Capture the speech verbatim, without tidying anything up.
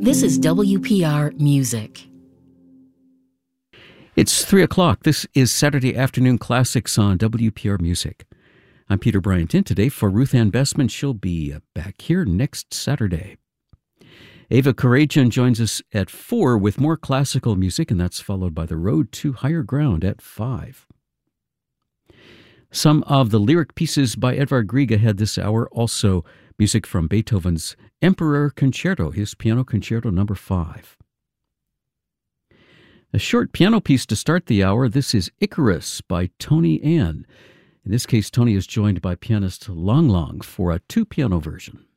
This is W P R Music. It's three o'clock. This is Saturday Afternoon Classics on W P R Music. I'm Peter Bryant in today for Ruth Ann Bessman. She'll be back here next Saturday. Ava Karajan joins us at four with more classical music, and that's followed by The Road to Higher Ground at five. Some of the lyric pieces by Edvard Grieg ahead this hour, also music from Beethoven's Emperor Concerto, his Piano Concerto number five. A short piano piece to start the hour. This is Icarus by Tony Ann. In this case, Tony is joined by pianist Lang Lang for a two-piano version.